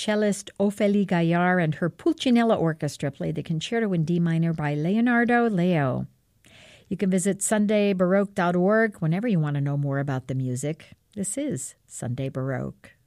cellist Ophélie Gaillard and her Pulcinella Orchestra played the Concerto in D minor by Leonardo Leo. You can visit sundaybaroque.org whenever you want to know more about the music. This is Sunday Baroque.